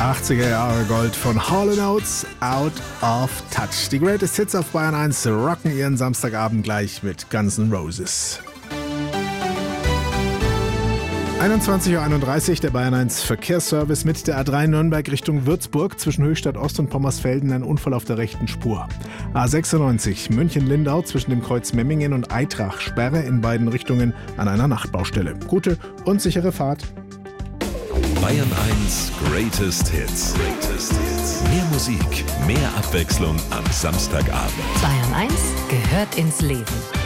80er Jahre Gold von Hall & Oates, Out of Touch. Die Greatest Hits auf Bayern 1 rocken ihren Samstagabend gleich mit Guns N' Roses. 21:31 Uhr, der Bayern 1 Verkehrsservice mit der A3 Nürnberg Richtung Würzburg. Zwischen Höchstadt Ost und Pommersfelden ein Unfall auf der rechten Spur. A96 München-Lindau zwischen dem Kreuz Memmingen und Eitrach. Sperre in beiden Richtungen an einer Nachtbaustelle. Gute und sichere Fahrt. Bayern 1 Greatest Hits. Mehr Musik, mehr Abwechslung am Samstagabend. Bayern 1 gehört ins Leben.